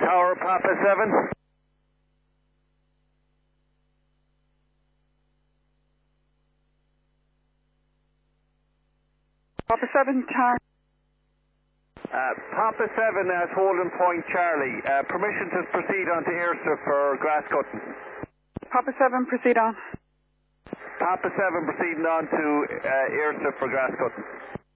Tower, Papa 7. Papa 7, Tower. Papa 7 at Holden Point, Charlie. Permission to proceed on to airstrip for grass cutting. Papa 7, proceed on. Papa 7 proceeding on to airstrip for grass cutting.